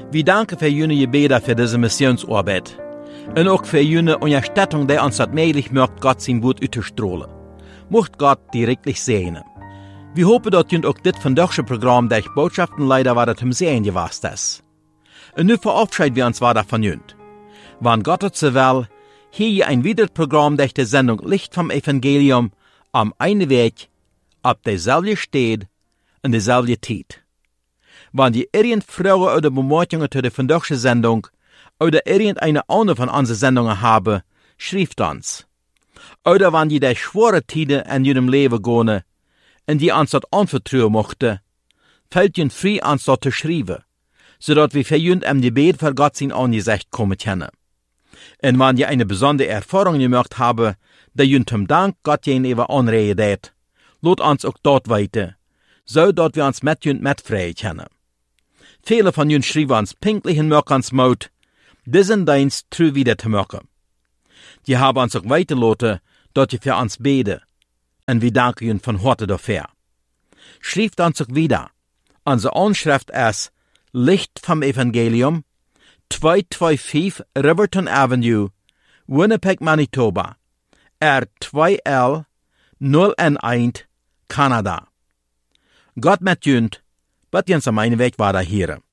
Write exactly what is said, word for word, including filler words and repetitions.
Wir danken für jene Gebete für diese Missionsarbeit. Und auch für jene Unterstützung, die uns das möglich macht, Gott sein Wort auszustrahlen. Mocht Gott direktlich segnen. Wir hoffen, dass ihr auch das vandaagse Programm durch Botschaften leider weiter zum Sehen gewast ist. Und nun verabschieden wir uns weiter von jünd. Wann Gott es so will, hier ein weiteres Programm durch die Sendung Licht vom Evangelium am einen Weg, ab derselbe steht und derselbe Zeit. Wenn die irgend Fragen oder Bemerkungen zu der vandaagse Sendung oder irgendeine andere von unseren Sendungen haben, schreibt uns. Oder wenn die durch schwere Tiden in ihrem Leben gehen und die uns das anvertrauen möchten, fällt ihnen frei, uns das zu schreiben, sodass wir für ihnen im Gebet für Gott sein Angesicht kommen können. Und wenn die eine besondere Erfahrung gemacht haben, die ihnen zum Dank Gott gegenüber anregen hat, lasst uns auch dort weiter, so dass wir uns mit ihnen mitfreien können. Viele von ihnen schreiben uns pinklich und möchten uns Mut, diesen Dienst treu wieder zu machen. Die haben uns auch weitergelassen, dass ihr für uns beten, und wir danken ihnen von Herzen dafür. Schreibt uns auch wieder. Unsere Anschrift ist Licht vom Evangelium, zweihunderfünfundzweißig Riverton Avenue, Winnipeg, Manitoba, R zwei L null eins, Kanada. Gott mit jünd, bet jens am einen Weg weiter hier.